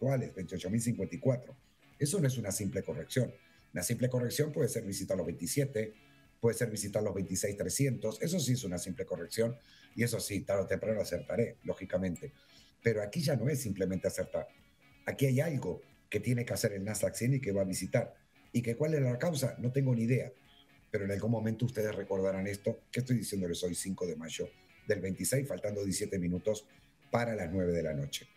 actuales, 28.054. Eso no es una simple corrección. Una simple corrección puede ser visitar los 27, puede ser visitar los 26.300. Eso sí es una simple corrección y eso sí, tarde o temprano acertaré, lógicamente. Pero aquí ya no es simplemente acertar. Aquí hay algo que tiene que hacer el Nasdaq 100 y que va a visitar. ¿Y que cuál es la causa? No tengo ni idea. Pero en algún momento ustedes recordarán esto, que estoy diciéndoles hoy 5 de mayo del 26, faltando 17 minutos para las 9 de la noche.